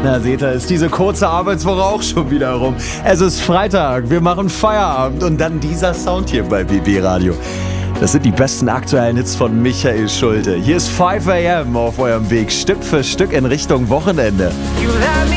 Na seht ihr, ist diese kurze Arbeitswoche auch schon wieder rum. Es ist Freitag, wir machen Feierabend und dann dieser Sound hier bei BB Radio. Das sind die besten aktuellen Hits von Michael Schulte. Hier ist 5 AM auf eurem Weg Stück für Stück in Richtung Wochenende.